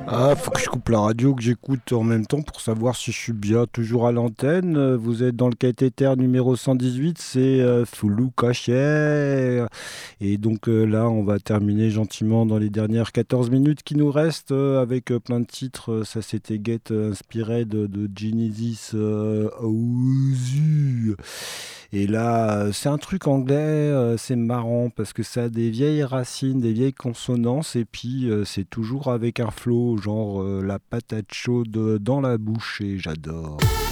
Ah, faut que je coupe la radio que j'écoute en même temps pour savoir si je suis bien toujours à l'antenne. Vous êtes dans le cathéter numéro 118, c'est Foulou Cachet. Et donc là, on va terminer gentiment dans les dernières 14 minutes qui nous restent avec plein de titres. Ça, c'était Get inspiré de Genesis Owuzu. Et là, c'est un truc anglais, c'est marrant parce que ça a des vieilles racines, des vieilles consonances, et puis c'est toujours avec un flow, genre la patate chaude dans la bouche, et j'adore.